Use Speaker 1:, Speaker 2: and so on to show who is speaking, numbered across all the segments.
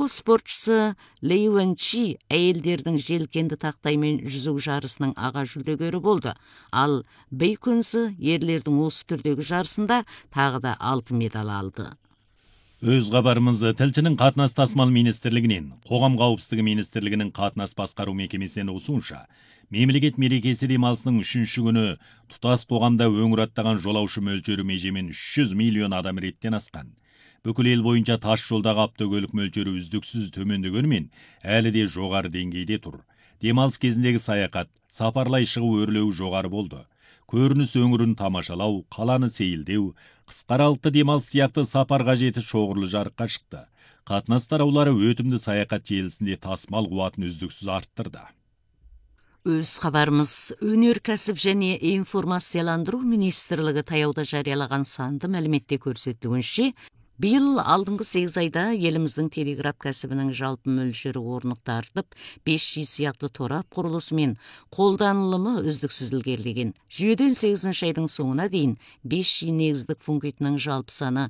Speaker 1: Конго спортшысы Ли Уэнчи әйелдердің желкенді тақтаймен жүзу жарысының аға жүлдегері болды. Ал Бейкөнсі ерлердің осы түрдегі жарысында тағы да алтын медаль алды.
Speaker 2: Өз хабарымыз тілшінің қатынас тасымал министрлігінен, қоғам қауіпсіздігі министрлігінің қатынас басқару мекемесінен осынша, мемлекет мерекесі демалысының 3-ші күні тұтас қоғамда өңір аттаған жолаушы мөлшері межемен 300 миллион адам реттен асқан. Бүкіл ел бойынша тас жолдағы автокөлік мөлшері үздіксіз төмендегенімен, әлі де жоғары деңгейде тұр. Демалыс кезіндегі саяхат, сапарлай шығу өрлеуі жоғары болды. Көрініс өңірін тамашалау, қаланы сейілдеу, қысқаралықты демалыс сияқты сапар қажеті шоғырлы жарыққа шықты. Қатынас тараулары өтімді саяхат желісінде тасымал қуатын үздіксіз арттырды.
Speaker 1: Өз хабарымыз өнеркәсіп және информацияландыру министрлігі таяуда жариялаған санды мәліметте көрсетілгенше, биыл алдыңғы 8 айда еліміздің телеграф кәсібінің жалпы мөлшері орнықты артып, 5G сияқты торап құрылысы мен қолданылымы үздіксіз ілгерілеген. Жүйеден 8-ші айдың соңына дейін 5G негіздік функциясының жалпы саны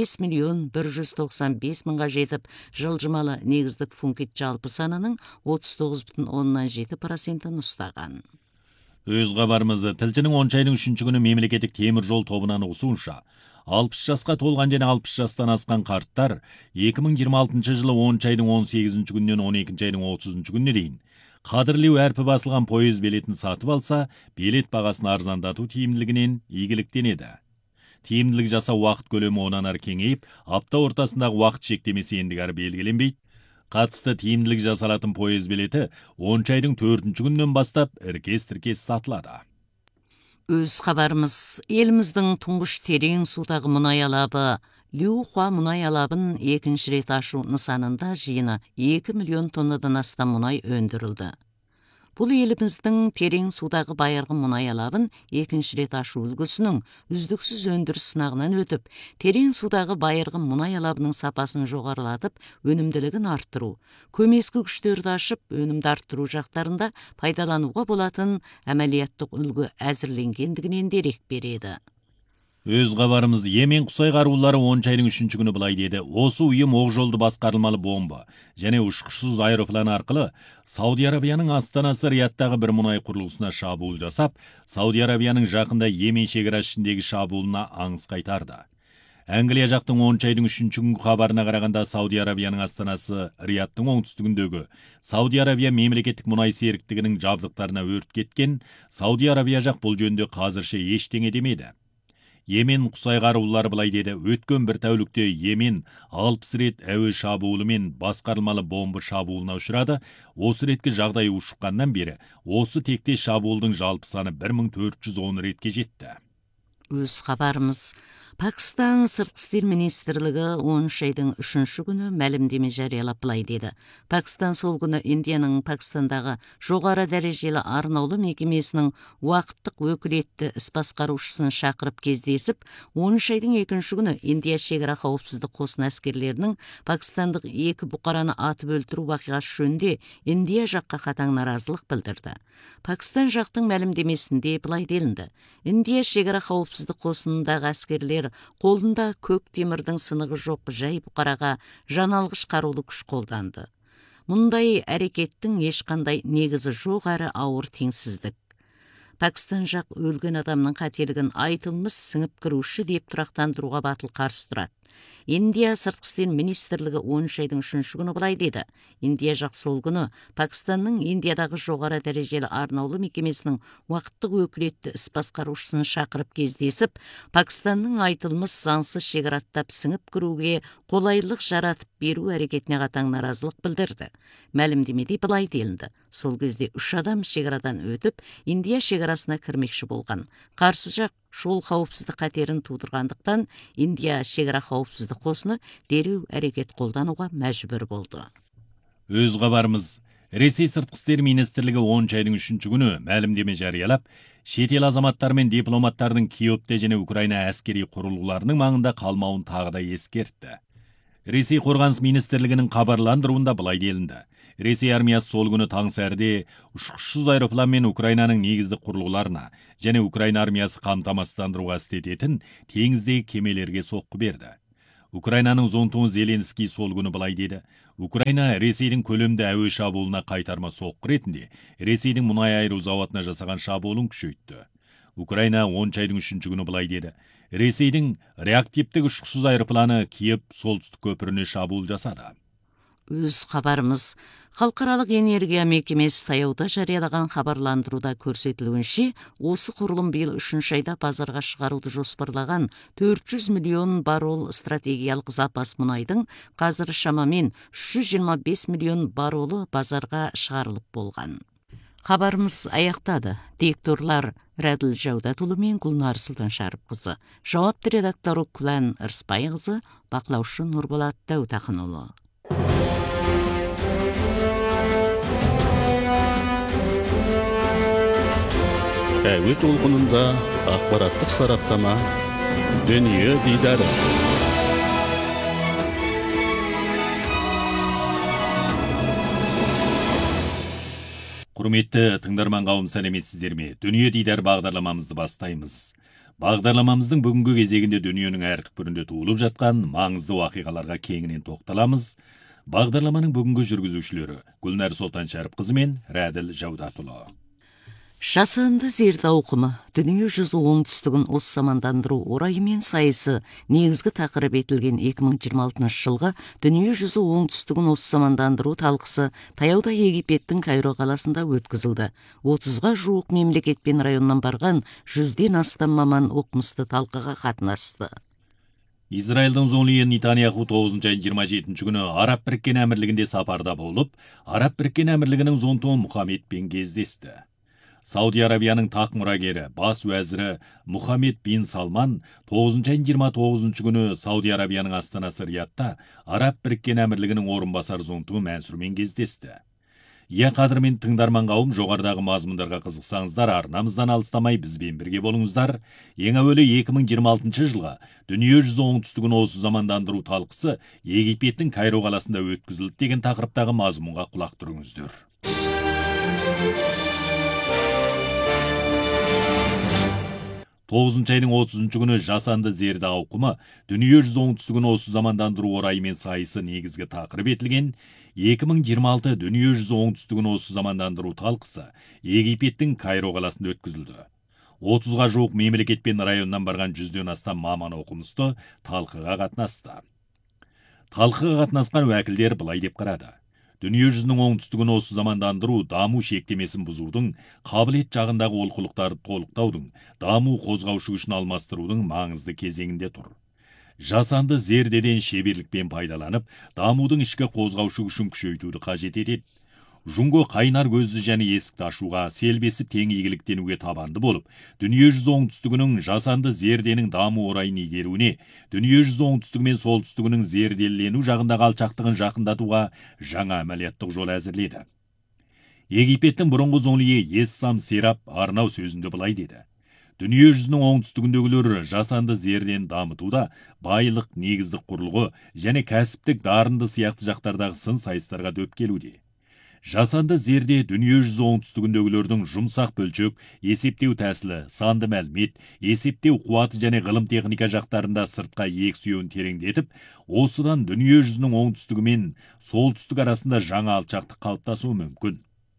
Speaker 1: 5.195.000-ға жетіп, жылжымалы негіздік функция жалпы санының 39,7%-ын ұстаған.
Speaker 2: Өз хабарымыз тілшінің 10 айдың 3-ші күні мемлекеттік темір жол тобынан осынша 60 жасқа толған және 60 жастан асқан қарттар 2026 жылы 10 айдың 18-ші күннен 12 айдың 30-ші күніне дейін қадірлеу әрпі басылған пойыз билетін сатып алса, билет бағасын арзандату тиімділігінен игіліктенеді. Тиімділік жасау уақыт көлемі онан ары кеңейіп, апта ортасындағы уақыт шектемесі ендігәрі белгіленбейді. Қатысты тиімділік жасалатын пойыз билеті 10 айдың 4-ші күннен бастап іркес-тіркес сатылады.
Speaker 1: Өз хабарымыз еліміздің тұңғыш терең судағы мұнай алабы Люхуа мұнай алабын 2-ші рет ашу нысанында жиыны 2 миллион тоннадан астам мұнай өндірілді. Бұл еліміздің терең судағы байырғы мұнай алабын 2-ші рет ашу үлгісінің үздіксіз өндіріс сынағынан өтіп, терең судағы байырғы мұнай алабының сапасын жоғарылатып, өнімділігін арттыру, көмескі күштерді ашып, өнімді арттыру жақтарында пайдалануға болатын әмәлияттық үлгі әзірленгендігінен дерек береді.
Speaker 2: Өз хабарымыз Йемен құсай қарулары 10 айдың 3-ші күні былай деді. Осы ұйым оқжолды басқарылмалы бомба және ұшқышсыз аэроплан арқылы Сауди Арабияның астанасы Риядтағы бір мұнай құрылысына шабуыл жасап, Сауди Арабияның жақында Йемен шекарасы ішіндегі шабуылына аңыз қайтарды. Англия жақтың 10 айдың 3-ші күнгі хабарына қарағанда Сауди Арабияның астанасы Риядтың оңтүстігіндегі Сауди Арабия мемлекеттік мұнай серіктігінің жабдықтарына өрт кеткен. Сауди Арабия жақ бұл жөнінде қазірше ештеңе демеді. Йемен құсай қарулары былай деді. Өткен бір тәулікте Йемен 60 рет әуе шабуылы мен басқарылмалы бомба шабуылына ұшырады. Осы ретке жағдай ушыққаннан бері осы текте шабуылдың жалпы саны 1410 ретке жетті.
Speaker 1: Өз хабарымыз Пакистан сыртқы істер министрлігі 10 айдың 3-ші күні мәлімдеме жариялап былай деді. Пакистан сол күні Индияның Пакистандағы жоғары дәрежелі арнаулы мекемесінің уақыттық өкілетті іс басқарушысын шақырып кездесіп, 10 айдың 2-ші күні Индия шекара қауіпсіздік қосын әскерлерінің пакистандық 2 бұқараны атып өлтіру вақиғасы жөнінде Индия жаққа қатаң наразылық білдірді. Пакистан жақтың мәлімдемесінде былай делінді. Индия шекара қауіпсіздік қосынындағы әскерлер қолында көк темірдің сынығы жоқ жай бұқараға жаналғыш қарулы күш қолданды. Мұндай әрекеттің ешқандай негізі жоқ әрі ауыр теңсіздік. Пакистан жақ өлген адамның қателігін айтылмыс сіңіп кіруші деп тұрақтандыруға батыл қарсы тұрады. Индия сыртқы істер министрлігі 10 айдың 3-ші күні былай деді. Индия жақ сол күні Пакистанның Индиядағы жоғары дәрежелі арнаулы мекемесінің уақыттық өкілетті іс басқарушысын шақырып кездесіп, Пакистанның айтылмыс заңсыз шекараттап сіңіп кіруге қолайлық жаратып беру әрекетіне қатаң наразылық білдірді. Мәлімдемеде былай делінді. Сол кезде 3 адам шекарадан өтіп, Индия шекарасына кірмекші болған. Қарсы жақ жол қауіпсіздік қатерін тудырғандықтан Индия шекара қауіпсіздік қосыны дереу әрекет қолдануға мәжбүр болды.
Speaker 2: Өз хабарымыз Ресей сыртқы істер министрлігі 10 айдың 3-ші күні мәлімдеме жариялап, шетел азаматтары мен дипломаттардың Киевте және Украина әскери құрылғыларының маңында қалмауын тағы да ескертті. Ресей қорғаныс министрлігінің хабарландыруында былай делінді. Ресей армиясы сол күні таң сәріде ұшқышсыз аэроплан мен Украинаның негізді құрылғыларына және Украина армиясы қамтамасыздандыруға істететін теңіздегі кемелерге соққы берді. Украинаның зонтуын Зеленский сол күні былай деді. Украина Ресейдің көлемді әуе шабуылына қайтарма соққы ретінде Ресейдің мұнай айыру зауытына жасаған шабуылын күшейтті. Украина 10 айдың 3-ші күні былай деді. Ресейдің реактивтік ұшқышсыз аэропланы Киев солтүстік көпіріне шабуыл жасады.
Speaker 1: Өз хабарымыз Халықаралық энергия мекемесі таяуда жариялаған хабарландыруда көрсетілуінше, осы құрылым биыл 3-ші айда базарға шығаруды жоспарлаған 400 миллион баррел стратегиялық запас мұнайдың қазір шамамен 325 миллион баррелі базарға шығарылып болған. Хабарымыз аяқтады. Дикторлар Рәділ Жаудатұлы мен Гүлнар Сұлтаншарыпқызы, жауапты редакторы Күлән Ырысбайқызы, бақылаушы Нұрболат Дәутақынұлы.
Speaker 3: Әуе толқынында ақпараттық сараптама, дүние дидары.
Speaker 2: Құрметті тыңдарман қауым, сәлеметсіздер ме? Дүние дидар бағдарламамызды бастаймыз. Бағдарламамыздың бүгінгі кезегінде дүниенің әр түкпірінде туылып жатқан маңызды уақиғаларға кеңінен тоқталамыз. Бағдарламаның бүгінгі жүргізушілері Гүлнар Сұлтаншарыпқызы мен Рәділ Жаудатұлы.
Speaker 1: Жасанды зерді ауқымы, дүние жүзі оңтүстігін осы замандандыру орайы мен сайысы негізгі тақырып етілген 2026 жылғы дүние жүзі оңтүстігін осы замандандыру талқысы таяуда Египеттің Кайро қаласында өткізілді. 30-ға жуық мемлекет пен районнан барған 100-ден астам маман оқымысты талқыға қатынасты.
Speaker 2: Израильдің зонлиен Нетаньяху 9 айын 27 күні Араб біріккен әмірлігінде сапарда болып, Араб біріккен әмірлігінің зонтуы Мұхаммедпен кездесті. Сауди Арабияның тақ мұрагері, бас уәзірі Мұхаммед бин Салман 9 айын 29 күні Сауди Арабияның астанасы Риядта Араб біріккен әмірлігінің орынбасар зонтуы Мәнсүрмен кездесті. Иә, қадірмен тыңдарман қауым, жоғарыдағы мазмұндарға қызықсаңыздар, арнамыздан алыстамай бізбен бірге болыңыздар. Ең әуелі 2026 жылға дүние жүзі оңтүстігін осы замандандыру талқысы Египеттің Кайро қаласында өткізілді деген тақырыптағы мазмұнға құлақ түріңіздер. 9 айдың 30 күні жасанды зерді ауқымы дүние жүзі оңтүстігін осы замандандыру орайы мен сайысы негізгі тақырып етілген 2026 дүние жүзі оңтүстігін осы замандандыру талқысы Египеттің Кайро қаласында өткізілді. 30-ға жуық мемлекет пен районнан барған 100-ден астам маман оқымысты талқыға қатынасты. Талқыға қатынасқан уәкілдер былай деп қарады. Дүние жүзінің оңтүстігін осы замандандыру даму шектемесін бұзудың, қабілет жағындағы олқылықтарды толықтаудың, даму қозғаушы күшін алмастырудың маңызды кезеңінде тұр. Жасанды зердеден шеберлікпен пайдаланып, дамудың ішкі қозғаушы күшін күшейтуді қажет етеді. Жұңго қайнар көзді және есікті ашуға, селбесіп тең игіліктенуге табанды болып, дүние жүзі оңтүстігінің жасанды зерденің даму орайын игеруіне, дүние жүзі оңтүстігі мен солтүстігінің зерделену жағындағы алшақтығын жақындатуға жаңа әмәлияттық жол әзірледі. Египеттің бұрынғы зонлиі Ессам Серап арнау сөзінде былай деді. Дүние жүзінің оңтүстігіндегілер жасанды зерден дамытуда байлық, негіздік құрылғы және кәсіптік дарынды сияқты жақтардағы сын сайыстарға дөп келуде. Жасанды зерде дүние жүзі оңтүстігіндегілердің жұмсақ бөлшек, есептеу тәсілі, санды мәлімет, есептеу қуаты және ғылым техника жақтарында сыртқа ек сүйеуін тереңдетіп, осыдан дүние жүзінің оңтүстігі мен солтүстік арасында жаңа алшақтық қалыптасуы мүмкін.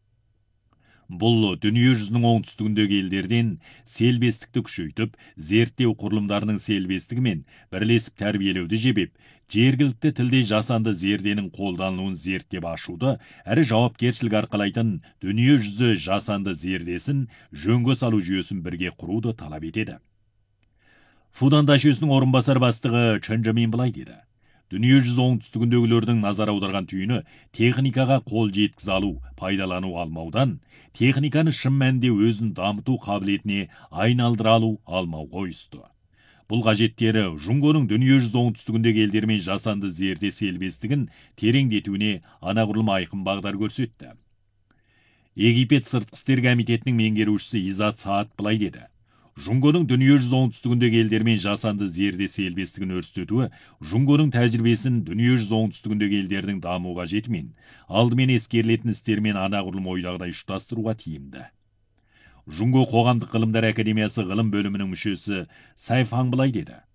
Speaker 2: Бұл дүние жүзінің оңтүстігіндегі елдерден селбестікті күшейтіп, зерттеу құрылымдарының селбестігі мен бірлесіп тәрбиелеуді жебеп, жергілікті тілде жасанды зерденің қолданылуын зерттеп ашуды, әрі жауапкершілік арқалайтын дүние жүзі жасанды зердесін, жөнге салу жүйесін бірге құруды талап етеді. Фудан дашесінің орынбасар бастығы Чен Жамин былай деді. Дүние жүзі оңтүстігіндегілердің назар аударған түйіні техникаға қол жеткізе алу, пайдалану алмаудан, техниканы шын мәнінде өзін дамыту қабілетіне айналдыра алу, алмау қойысты. Бұл қажеттері Жұңғоның дүние жүзі оңтүстігіндегі елдермен жасанды зерде селбестігін тереңдетуіне анағұрлым айқын бағдар көрсетті. Египет сыртқы істер комитетінің меңгерушісі Изат Саат былай деді. Жұңғоның дүние жүзі оңтүстігіндегі елдермен жасанды зерде селбестігін өрістетуі, Жұңғоның тәжірибесін дүние жүзі оңтүстігіндегі елдердің дамуға жетімен, алдымен ескерілетін істермен анағұрлым ойдағыдай ұштастыруға тиімді. Жұңго қоғамдық ғылымдар академиясы ғылым бөлімінің мүшесі Сайфаң былай деді.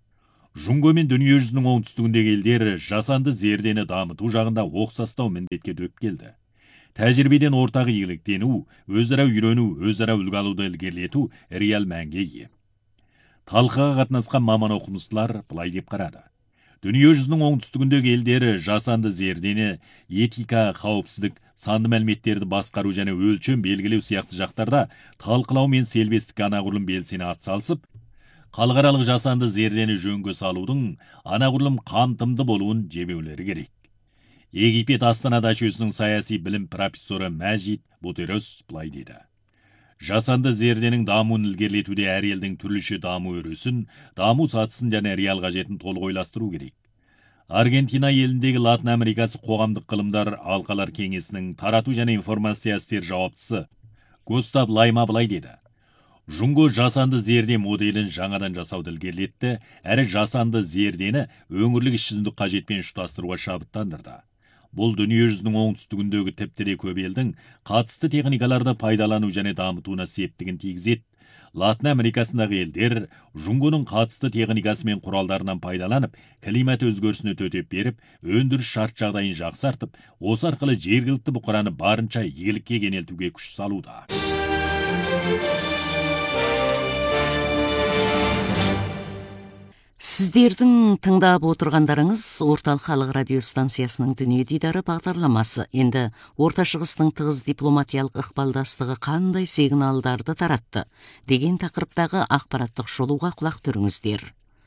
Speaker 2: Жунго мен дүние жүзінің оңтүстігіндегі елдер жасанды зердені дамыту жағында оқсастау міндетке дөп келді. Тәжірибеден ортақ игіліктену, өзара үйрену, өзара үлгі алуды ілгерілету реал мәнге ие. Талқыға қатынасқан маман оқымыстылар былай деп қарады. Дүние жүзінің оңтүстігіндегі елдері жасанды зердені, этика, қауіпсіздік, санды мәліметтерді басқару және өлшем белгілеу сияқты жақтарда талқылау мен селбестік анағұрлым белсене атсалысып, халықаралық жасанды зердені жөнге салудың анағұрлым қамтымды болуын жебеулері керек. Египет Астана дачесінің саяси білім профессоры Мәжит Бутерос былай деді. Жасанды зерденің дамуын ілгерілетуде әр елдің түрліше даму өрісін, даму сатысын және реал қажетін толық ойластыру керек. Аргентина еліндегі Латын Америкасы қоғамдық ғылымдар алқалар кеңесінің тарату және информация істер жауаптысы Густав Лайма былай деді. Жунго жасанды зерде моделін жаңадан жасауды ілгерілетті, әрі жасанды зердені өңірлік іс-жүзінде қажетпен ұштастыруға шабыттандырды. Бұл дүние жүзінің оңтүстігіндегі тіпті көп елдің қатысты техникаларды пайдалану және дамытуына септігін тигізеді. Латын Америкасындағы елдер Жунгоның қатысты техникасы мен құралдарынан пайдаланып, климат өзгерісіне төтеп беріп, өндіріс шарт жағдайын жақсартып, осы арқылы жергілікті бұқараны барынша игілікке кенелтуге күш салуда.
Speaker 1: Сіздердің тыңдап отырғандарыңыз Орталық халық радио станциясының дүние дидары бағдарламасы. Енді Орта Шығыстың тығыз дипломатиялық ықпалдастығы қандай сигналдарды таратты деген тақырыптағы ақпараттық шолуға құлақ түріңіздер.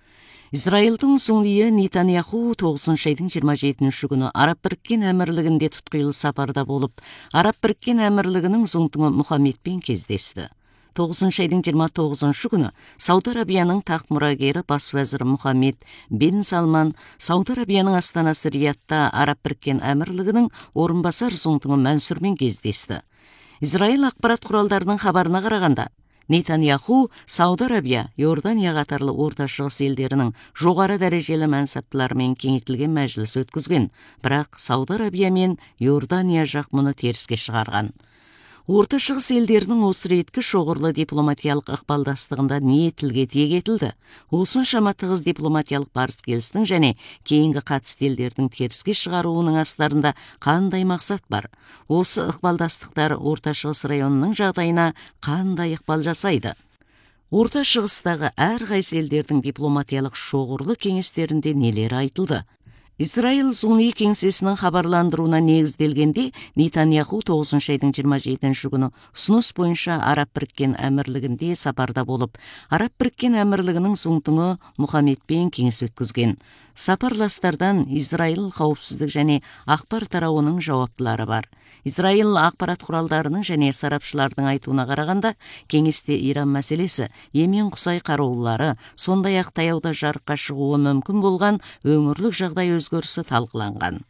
Speaker 1: Израилдің соңлиі Нетаньяху 9 айдың 27 күні Араб Біріккен Әмірлігінде тұтқиылы сапарда болып, Араб Біріккен Әмірлігінің зұңтыңы Мұхаммедпен кездесті. 9 айдың 29 күні Сауд Арабияның тақ мұрагері бас уәзірі Мұхаммед бен Салман Сауд Арабияның астанасы Риядта Араб Біріккен Әмірлігінің орынбасар зұңтыңы Мәнсүрмен кездесті. Израил ақпарат құралдарының хабарына қарағанда, Нетаньяху Сауд Арабия, Иордания қатарлы Орта Шығыс елдерінің жоғары дәрежелі мәнсаптыларымен кеңейтілген мәжіліс өткізген, бірақ Сауд Арабия мен Иордания жақ мұны теріске шығарған. Орта Шығыс елдерінің осы реткі шоғырлы дипломатиялық ықпалдастығында не тілге тиек етілді? Осыншама тығыз дипломатиялық барыс келістің және кейінгі қатысты елдердің теріске шығаруының астарында қандай мақсат бар? Осы ықпалдастықтар Орта Шығыс районының жағдайына қандай ықпал жасайды? Орта Шығыстағы әр қайсы елдердің дипломатиялық шоғырлы кеңестерінде нелер айтылды? Израил Зуни кеңсесінің хабарландыруына негізделгенде Нетаньяху 9 айдың 27 күні ұсыныс бойынша Араб Біріккен Әмірлігінде сапарда болып, Араб Біріккен Әмірлігінің зұңтыңы Мұхаммедпен кеңес өткізген. Сапарластардан Израил қауіпсіздік және ақпар тарауының жауаптылары бар. Израил ақпарат құралдарының және сарапшылардың айтуына қарағанда, кеңесте Иран мәселесі, Йемен құсай қарулары, сондай-ақ таяуда жарыққа шығуы мүмкін болған өңірлік жағдай өзгерісі талқыланған.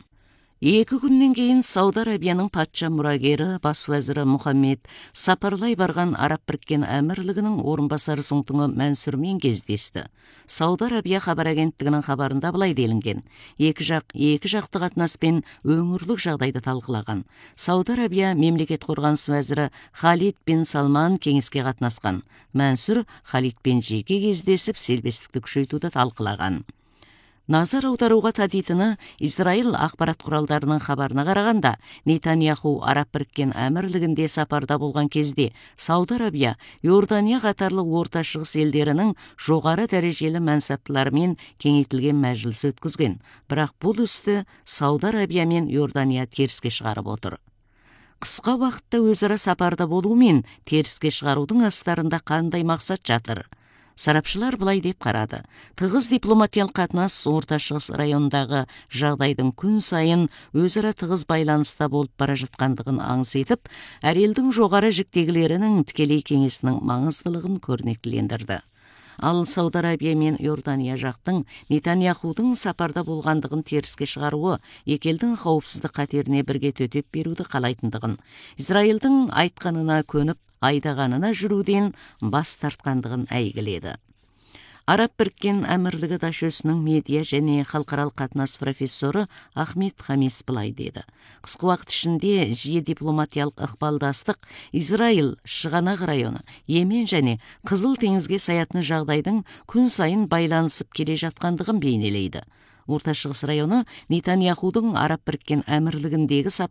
Speaker 1: 2 күннен кейін Сауд Арабияның патша мұрагері бас уәзірі Мұхаммед сапарлай барған Араб Біріккен Әмірлігінің орынбасары зұңтыңы Мәнсүрмен кездесті. Сауд Арабия хабар агенттігінің хабарында былай делінген: екі жақты қатынаспен өңірлік жағдайды талқылаған. Сауд Арабия мемлекет қорғаныс уәзірі Халид бен Салман кеңеске қатынасқан. Мәнсүр Халидпен жеке кездесіп селбестікті күшейтуді талқылаған. Назар аударуға тадитыны Израил ақпарат құралдарының хабарына қарағанда, Нетаньяху Араб Біріккен Әмірлігінде сапарда болған кезде Сауд Арабия, Иордания қатарлы Орта Шығыс елдерінің жоғары дәрежелі мәнсаптыларымен кеңейтілген мәжіліс өткізген. Бірақ бұл істі Сауд Арабия мен Иордания теріске шығарып отыр. Қысқа уақытта өзара сапарда болу мен теріске шығарудың астарында қандай мақсат жатыр? Сарапшылар былай деп қарады. Тығыз дипломатиялық қатынас Орта Шығыс райондағы жағдайдың күн сайын өзара тығыз байланыста болып бара жатқандығын аңыс етіп, әр елдің жоғары жіктегілерінің тікелей кеңесінің маңыздылығын көрнектілендірді. Ал Сауд Арабия мен Иордания жақтың Нетаньяхудың сапарда болғандығын теріске шығаруы екі елдің қауіпсіздік қатеріне бірге төтеп беруді қалайтындығын, Израилдің айтқанына көніп, айдағанына жүруден бас тартқандығын әйгіледі. Араб Біріккен Әмірлігі дашөсінің медиа және халықаралық қатынас профессоры Ахмед Хамис былай деді. Қысқы уақыт ішінде жиі дипломатиялық ықпалдастық Израиль шығанақ районы, Йемен және Қызыл теңізге саятын жағдайдың күн сайын байланысып келе жатқандығын бейнелейді. Орта Шығыс районы Нетаньяхудың Араб Біріккен Әмірлігіндегі